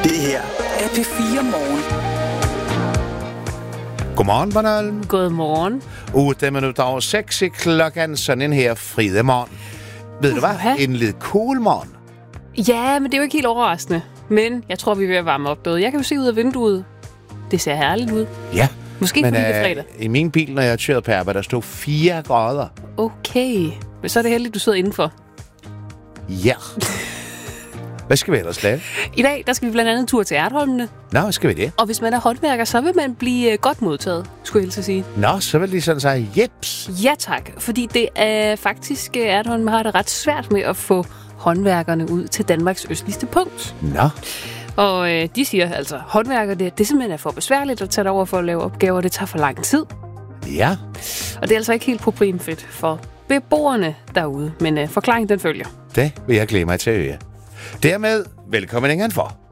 Det her er P4 Morgen. Godmorgen, Bornholm. Godmorgen. 8 minutter over 6 i klokken, sådan en her fridemorgen. Ved du hvad? En lidt cool morgen. Ja, men det er jo ikke helt overraskende. Men jeg tror, vi er ved at varme op derude. Jeg kan jo se ud af vinduet. Det ser herligt ud. Ja. Måske fordi det er fredag. I min bil, når jeg kørte på arbejde, der stod 4 grader. Okay. Men så er det heldigt, du sidder indenfor. Ja. Hvad skal vi ellers lave? I dag, der skal vi blandt andet tur til Ertholmene. Nå, hvad skal vi det? Og hvis man er håndværker, så vil man blive godt modtaget, skulle jeg helst sige. Nå, så vil de sådan sige, jeps. Ja tak, fordi det er faktisk, Ertholmene har det ret svært med at få håndværkerne ud til Danmarks østligste punkt. Nå. Og de siger altså, håndværker, det simpelthen er for besværligt at tage over for at lave opgaver, det tager for lang tid. Ja. Og det er altså ikke helt problemfrit for beboerne derude, men forklaringen den følger. Det vil jeg glæde mig til at høre. Dermed, velkommen indenfor.